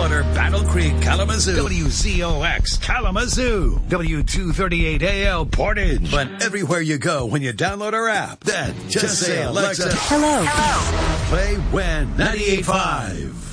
Stillwater, Battle Creek, Kalamazoo. WZOX, Kalamazoo. W238AL, Portage. But everywhere you go when you download our app, then just say, Alexa, Hello. play When 98.5.